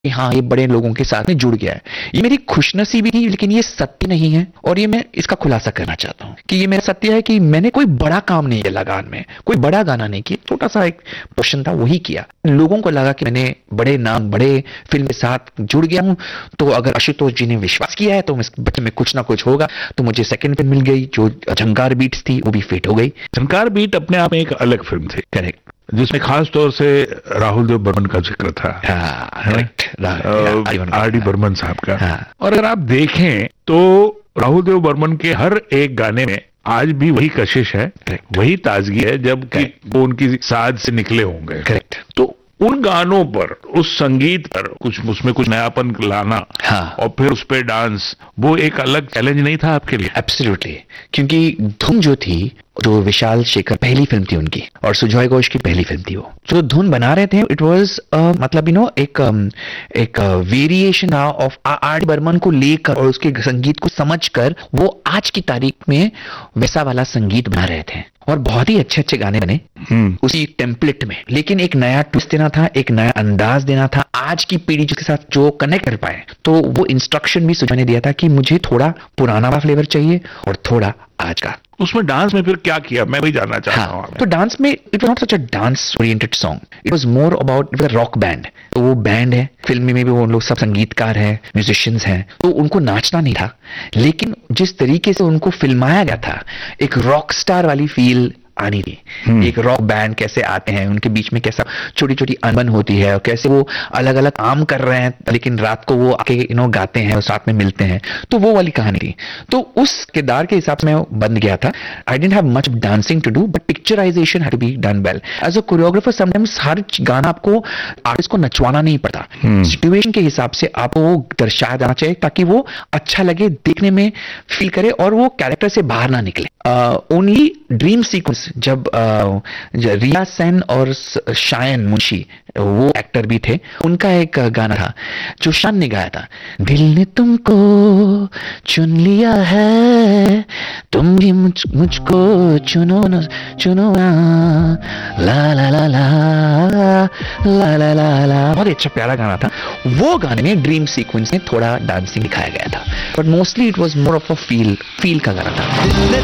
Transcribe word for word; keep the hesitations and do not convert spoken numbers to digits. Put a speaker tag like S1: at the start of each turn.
S1: कि हाँ ये बड़े लोगों के साथ में जुड़ गया है। ये मेरी खुशनसीबी थी, लेकिन ये सत्य नहीं है। और ये मैं इसका खुलासा करना चाहता हूँ कि ये मेरा सत्य है कि मैंने कोई बड़ा काम नहीं किया लगान में, कोई बड़ा गाना नहीं किया, छोटा सा एक पोर्शन था वही किया। लोगों को लगा कि मैंने बड़े नाम बड़े फिल्म के साथ जुड़ गया हूँ, तो अगर आशुतोष जी ने विश्वास किया है तो इस बच्चे में कुछ ना कुछ होगा। तो मुझे सेकंड फिल्म मिल गई जो झंकार बीट्स थी, वो भी फिट हो गई।
S2: झंकार बीट अपने आप में एक अलग फिल्म थी,
S1: करेक्ट,
S2: जिसमें खास तौर से राहुल देव बर्मन का जिक्र था।
S1: करेक्ट,
S2: आर डी बर्मन साहब का।
S1: हाँ।
S2: और अगर आप देखें तो राहुल देव बर्मन के हर एक गाने में आज भी वही कशिश है,
S1: Correct.
S2: वही ताजगी है, जबकि वो उनकी साज से निकले होंगे।
S1: करेक्ट।
S2: तो उन गानों पर, उस संगीत पर कुछ उसमें कुछ नयापन लाना,
S1: हाँ।
S2: और फिर उस पे डांस, वो एक अलग चैलेंज नहीं था आपके लिए?
S1: एब्सोल्युटली, क्योंकि धुन जो थी तो विशाल शेखर पहली फिल्म थी उनकी, और सुजॉय घोष की पहली फिल्म थी। वो जो धुन बना रहे थे इट वाज मतलब यू नो एक um, एक variation of R D Burman को लेकर और उसके संगीत को समझकर वो आज की तारीख में वैसा वाला संगीत बना रहे थे, और बहुत ही अच्छे अच्छे गाने बने उसी टेम्पलेट में। लेकिन एक नया ट्विस्ट देना था, एक नया अंदाज देना था आज की पीढ़ी के साथ जो कनेक्ट कर पाए। तो वो इंस्ट्रक्शन भी सुजॉय ने दिया था कि मुझे थोड़ा पुराना वाला फ्लेवर चाहिए और थोड़ा आज का।
S2: उसमें डांस में फिर क्या किया, मैं वही जानना चाहता हूँ।
S1: हाँ, तो डांस में it was not such a dance oriented song, it was more about rock band. तो वो बैंड है, फिल्म में भी वो लोग सब संगीतकार हैं, म्यूजिशियंस हैं, तो उनको नाचना नहीं था, लेकिन जिस तरीके से उनको फिल्माया गया था एक रॉक स्टार वाली फील आनी थी। एक रॉक बैंड कैसे आते हैं, उनके बीच में कैसा छोटी छोटी अनबन होती है, और कैसे वो अलग अलग काम कर रहे हैं लेकिन रात को वो आके यू नो गाते हैं और साथ में मिलते हैं। तो वो वाली कहानी थी। तो उस किरदार के हिसाब से मैं बन गया था। I didn't have much dancing to do, but picturisation had to be done well. As a choreographer sometimes हर गाना आपको आर्टिस्ट को नचवाना नहीं पड़ता, सिचुएशन के हिसाब से आपको वो दर्शाया जाना चाहिए ताकि वो अच्छा लगे, देखने में फील करे और वो कैरेक्टर से बाहर ना निकले। ओनली ड्रीम सीक्वेंस जब uh, रिया सेन और शायन मुंशी वो एक्टर भी थे, उनका एक गाना था जो शान ने गाया था, दिल ने तुमको चुन लिया है, तुम भी मुझ मुझको चुनो न चुनो ना, ला ला ला ला ला ला ला ला। बहुत अच्छा प्यारा गाना था। वो गाने में ड्रीम सीक्वेंस में थोड़ा डांसिंग दिखाया गया था, but mostly it was more of a feel feel का गाना था।